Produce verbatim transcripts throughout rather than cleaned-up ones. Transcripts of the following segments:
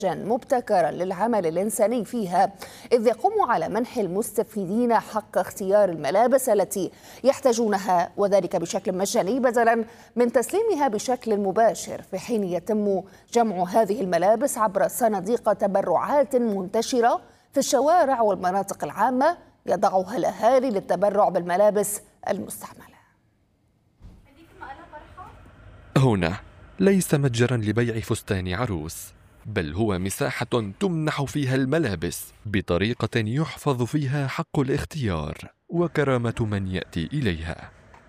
مبتكرا للعمل الإنساني فيها، إذ يقوم على منح المستفيدين حق اختيار الملابس التي يحتاجونها، وذلك بشكل مجاني بدلا من تسليمها بشكل مباشر، في حين يتم جمع هذه الملابس عبر صناديق تبرعات منتشرة في الشوارع والمناطق العامة يضعها الأهالي للتبرع بالملابس المستعملة. هنا ليس متجرا لبيع فستان عروس، بل هو مساحة تمنح فيها الملابس بطريقة يحفظ فيها حق الاختيار وكرامة من يأتي إليها.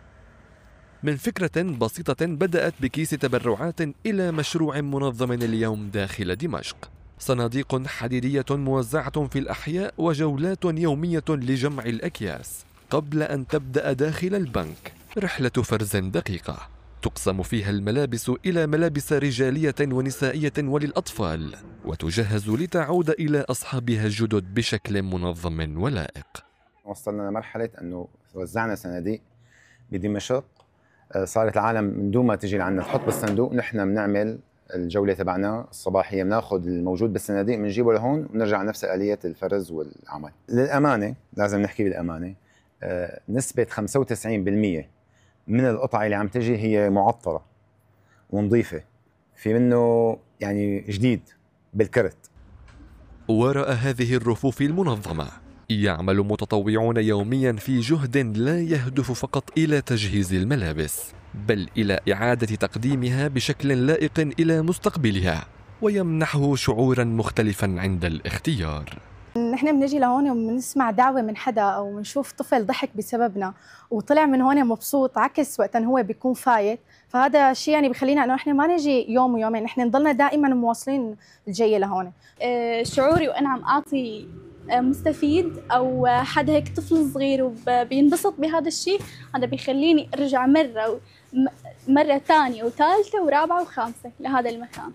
من فكرة بسيطة بدأت بكيس تبرعات إلى مشروع منظم اليوم داخل دمشق، صناديق حديدية موزعة في الأحياء وجولات يومية لجمع الأكياس قبل أن تبدأ داخل البنك رحلة فرز دقيقة تقسم فيها الملابس إلى ملابس رجالية ونسائية وللأطفال، وتجهز لتعود إلى أصحابها الجدد بشكل منظم ولائق. وصلنا لمرحلة أنه وزعنا صناديق بدمشق، صارت العالم من دون ما تجي لعنا تحط بالصندوق، نحن بنعمل الجولة تبعنا الصباحية، بناخذ الموجود بالصناديق بنجيبه لهون ونرجع نفس آلية الفرز والعمل. للأمانة لازم نحكي بالأمانة، نسبة خمسة وتسعين بالمئة من القطع اللي عم تجي هي معطرة ونظيفة، في منه يعني جديد بالكرت. وراء هذه الرفوف المنظمة يعمل متطوعون يوميا في جهد لا يهدف فقط إلى تجهيز الملابس، بل إلى إعادة تقديمها بشكل لائق إلى مستقبلها، ويمنحه شعورا مختلفا عند الاختيار. نحن بنجي لهون وبنسمع دعوة من حدا أو بنشوف طفل ضحك بسببنا وطلع من هون مبسوط، عكس وقتا هو بيكون فايت، فهذا الشيء يعني بخلينا إنه نحن ما نجي يوم ويومين، نحن نضلنا دائما مواصلين الجاية لهون. شعوري وأنا عم أعطي مستفيد أو حدا هيك طفل صغير وبينبسط بهذا الشيء، هذا بيخليني أرجع مرة مرة ثانية وثالثة ورابعة وخامسة لهذا المكان.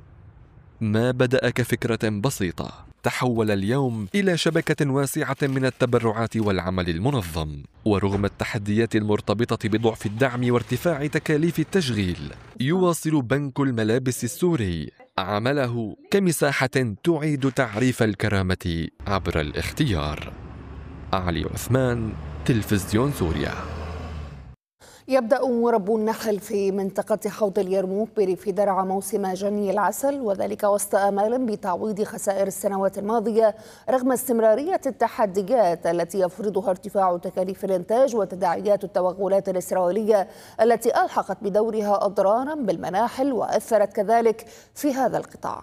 ما بدأ كفكرة بسيطة تحول اليوم إلى شبكة واسعة من التبرعات والعمل المنظم، ورغم التحديات المرتبطة بضعف الدعم وارتفاع تكاليف التشغيل، يواصل بنك الملابس السوري عمله كمساحة تعيد تعريف الكرامة عبر الاختيار. علي عثمان، تلفزيون سوريا. يبدأ مربو النحل في منطقة حوض اليرموك بريف درعا موسم جني العسل، وذلك وسط آمال بتعويض خسائر السنوات الماضية رغم استمرارية التحديات التي يفرضها ارتفاع تكاليف الإنتاج وتداعيات التوغلات الإسرائيلية التي ألحقت بدورها أضرارا بالمناحل وأثرت كذلك في هذا القطاع.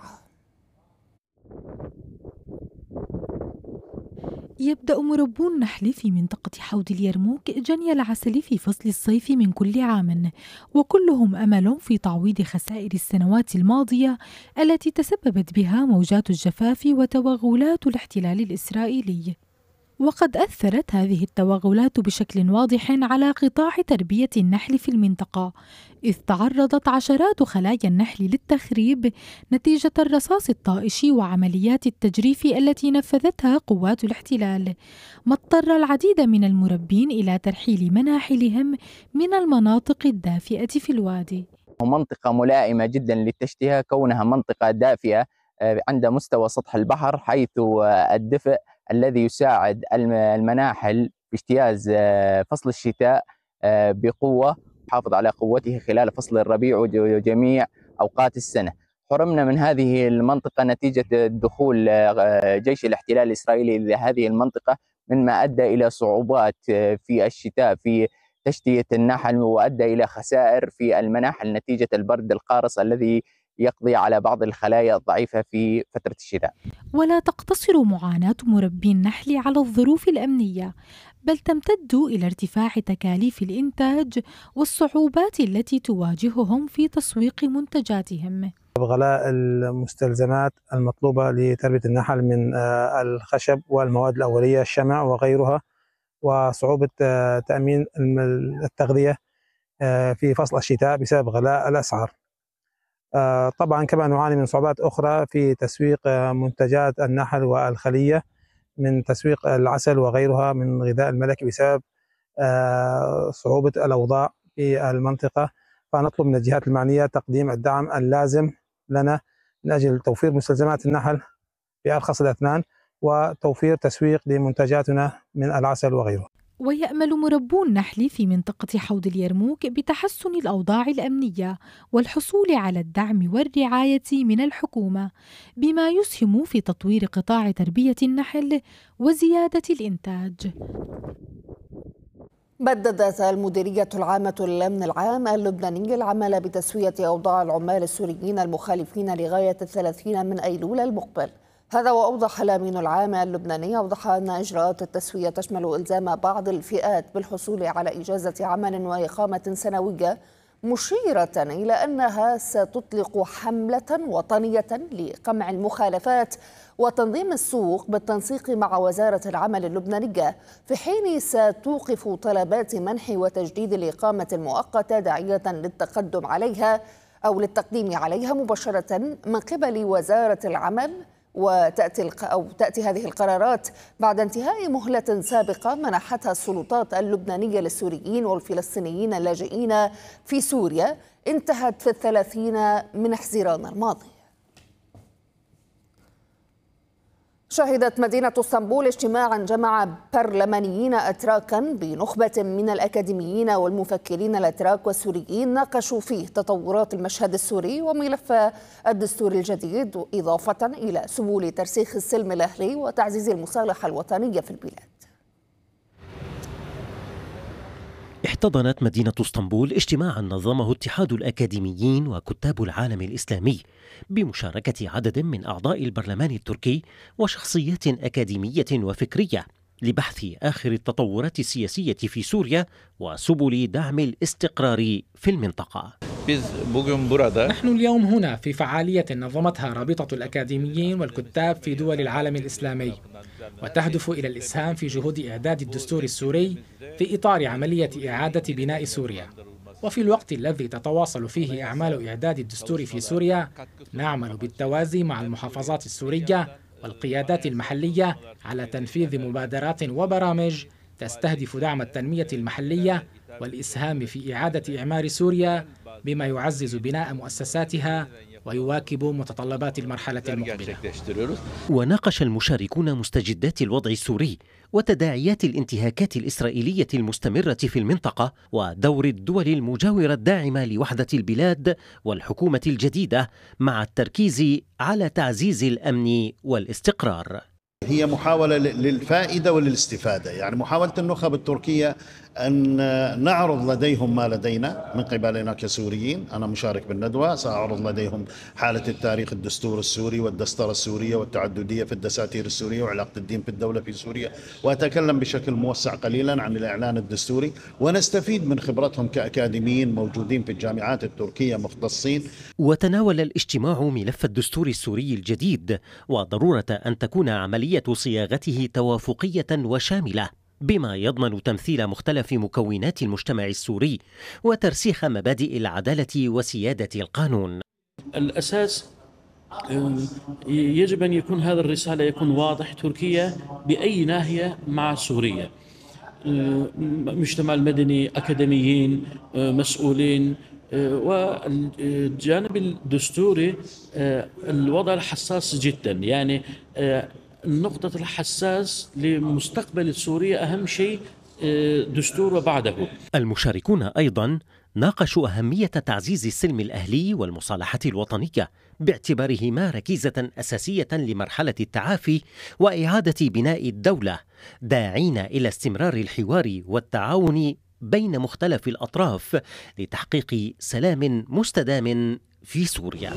يبدأ مربو النحل في منطقة حوض اليرموك جني العسل في فصل الصيف من كل عام، وكلهم أمل في تعويض خسائر السنوات الماضية التي تسببت بها موجات الجفاف وتوغلات الاحتلال الإسرائيلي. وقد أثرت هذه التوغلات بشكل واضح على قطاع تربية النحل في المنطقة، إذ تعرضت عشرات خلايا النحل للتخريب نتيجة الرصاص الطائش وعمليات التجريف التي نفذتها قوات الاحتلال، ما اضطر العديد من المربين إلى ترحيل مناحلهم من المناطق الدافئة في الوادي. منطقة ملائمة جدا للتشتهى كونها منطقة دافئة عند مستوى سطح البحر، حيث الدفء الذي يساعد المناحل في اجتياز فصل الشتاء بقوة، حافظ على قوته خلال فصل الربيع وجميع أوقات السنة. حرمنا من هذه المنطقة نتيجة دخول جيش الاحتلال الإسرائيلي لهذه المنطقة، مما أدى إلى صعوبات في الشتاء في تشتية النحل، وأدى إلى خسائر في المناحل نتيجة البرد القارس الذي يقضي على بعض الخلايا الضعيفة في فترة الشتاء. ولا تقتصر معاناة مربي النحل على الظروف الأمنية، بل تمتد إلى ارتفاع تكاليف الإنتاج والصعوبات التي تواجههم في تسويق منتجاتهم. غلاء المستلزمات المطلوبة لتربية النحل من الخشب والمواد الأولية الشمع وغيرها، وصعوبة تأمين التغذية في فصل الشتاء بسبب غلاء الأسعار. طبعا كما نعاني من صعوبات أخرى في تسويق منتجات النحل والخلية، من تسويق العسل وغيرها من غذاء الملكي بسبب صعوبة الأوضاع في المنطقة، فنطلب من الجهات المعنية تقديم الدعم اللازم لنا من أجل توفير مستلزمات النحل بأرخص الأثمان وتوفير تسويق لمنتجاتنا من العسل وغيره. ويأمل مربو النحل في منطقة حوض اليرموك بتحسن الأوضاع الأمنية والحصول على الدعم والرعاية من الحكومة بما يسهم في تطوير قطاع تربية النحل وزيادة الإنتاج. بددت المديرية العامة للأمن العام اللبناني العمل بتسوية أوضاع العمال السوريين المخالفين لغاية الثلاثين من أيلول المقبل. هذا وأوضح الأمين العام اللبناني أوضح أن إجراءات التسوية تشمل إلزام بعض الفئات بالحصول على إجازة عمل وإقامة سنوية، مشيرة إلى أنها ستطلق حملة وطنية لقمع المخالفات وتنظيم السوق بالتنسيق مع وزارة العمل اللبنانية، في حين ستوقف طلبات منح وتجديد الإقامة المؤقتة داعية للتقدم عليها أو للتقديم عليها مباشرة من قبل وزارة العمل. وتأتي أو تأتي هذه القرارات بعد انتهاء مهلة سابقة منحتها السلطات اللبنانية للسوريين والفلسطينيين اللاجئين في سوريا، انتهت في الثلاثين من حزيران الماضي. شهدت مدينة اسطنبول اجتماعا جمع برلمانيين أتراكا بنخبة من الأكاديميين والمفكرين الأتراك والسوريين ناقشوا فيه تطورات المشهد السوري وملف الدستور الجديد، إضافة إلى سبل ترسيخ السلم الأهلي وتعزيز المصالحة الوطنية في البلاد. احتضنت مدينة اسطنبول اجتماعا نظمه اتحاد الأكاديميين وكتاب العالم الإسلامي بمشاركة عدد من أعضاء البرلمان التركي وشخصيات أكاديمية وفكرية لبحث آخر التطورات السياسية في سوريا وسبل دعم الاستقرار في المنطقة. نحن اليوم هنا في فعالية نظمتها رابطة الأكاديميين والكتاب في دول العالم الإسلامي، وتهدف إلى الإسهام في جهود إعداد الدستور السوري في إطار عملية إعادة بناء سوريا. وفي الوقت الذي تتواصل فيه أعمال إعداد الدستور في سوريا، نعمل بالتوازي مع المحافظات السورية والقيادات المحلية على تنفيذ مبادرات وبرامج تستهدف دعم التنمية المحلية والإسهام في إعادة إعمار سوريا بما يعزز بناء مؤسساتها ويواكب متطلبات المرحلة المقبلة. وناقش المشاركون مستجدات الوضع السوري وتداعيات الانتهاكات الإسرائيلية المستمرة في المنطقة ودور الدول المجاورة الداعمة لوحدة البلاد والحكومة الجديدة مع التركيز على تعزيز الأمن والاستقرار. هي محاولة للفائدة وللاستفادة، يعني محاولة النخب التركية أن نعرض لديهم ما لدينا من قبلنا كسوريين. أنا مشارك بالندوة، سأعرض لديهم حالة التاريخ الدستور السوري والدستورة السورية والتعددية في الدساتير السورية وعلاقة الدين في الدولة في سوريا، وأتكلم بشكل موسع قليلا عن الإعلان الدستوري ونستفيد من خبرتهم كأكاديميين موجودين في الجامعات التركية مختصين. وتناول الاجتماع ملف الدستور السوري الجديد وضرورة أن تكون عملية صياغته توافقية وشاملة بما يضمن تمثيل مختلف مكونات المجتمع السوري وترسيخ مبادئ العدالة وسيادة القانون. الأساس يجب أن يكون هذا الرسالة يكون واضح. تركيا بأي ناحية مع سوريا، مجتمع المدني، أكاديميين، مسؤولين، والجانب الدستوري الوضع الحساس جدا. يعني النقطة الحساس لمستقبل سوريا أهم شيء دستور وبعده. المشاركون أيضا ناقشوا أهمية تعزيز السلم الأهلي والمصالحة الوطنية باعتبارهما ركيزة أساسية لمرحلة التعافي وإعادة بناء الدولة، داعين إلى استمرار الحوار والتعاون بين مختلف الأطراف لتحقيق سلام مستدام في سوريا.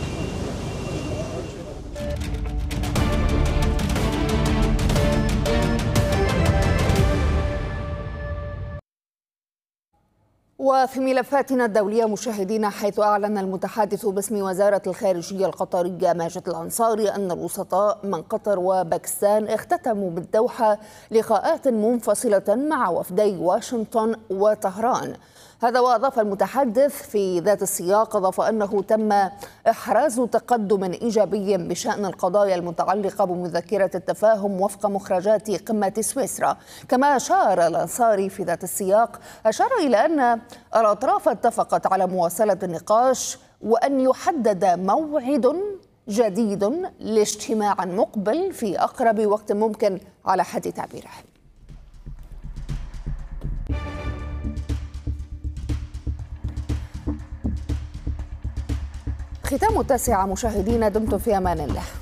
وفي ملفاتنا الدولية مشاهدينا، حيث أعلن المتحدث باسم وزارة الخارجية القطرية ماجد الأنصاري أن الوسطاء من قطر وباكستان اختتموا بالدوحة لقاءات منفصلة مع وفدي واشنطن وطهران. هذا وأضاف المتحدث في ذات السياق أضاف أنه تم إحراز تقدم إيجابي بشأن القضايا المتعلقة بمذكرة التفاهم وفق مخرجات قمة سويسرا. كما أشار الأنصاري في ذات السياق أشار إلى أن الأطراف اتفقت على مواصلة النقاش وأن يحدد موعد جديد لاجتماع مقبل في أقرب وقت ممكن على حد تعبيره. ختام التاسعة مشاهدينا، دمتم في أمان الله.